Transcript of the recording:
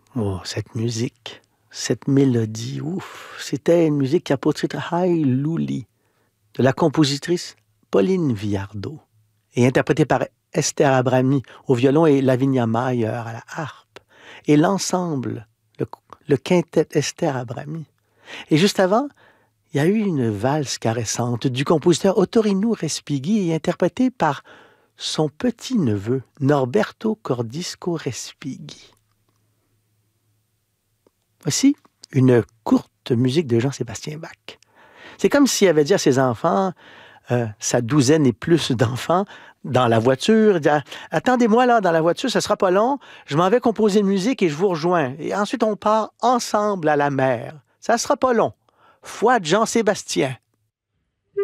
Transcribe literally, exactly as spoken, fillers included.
Oh, cette musique, cette mélodie, ouf! C'était une musique qui a pour titre Hi Luli, de la compositrice Pauline Viardot, et interprétée par Esther Abrami au violon et Lavinia Mayer à la harpe, et l'ensemble, le, le quintet Esther Abrami. Et juste avant, il y a eu une valse caressante du compositeur Ottorino Respighi, interprétée par son petit-neveu, Norberto Cordisco Respighi. Voici une courte musique de Jean-Sébastien Bach. C'est comme s'il avait dit à ses enfants, euh, sa douzaine et plus d'enfants, dans la voiture, il dit, attendez-moi là dans la voiture, ça sera pas long, je m'en vais composer une musique et je vous rejoins. Et ensuite, on part ensemble à la mer. Ça sera pas long. Foi de Jean-Sébastien.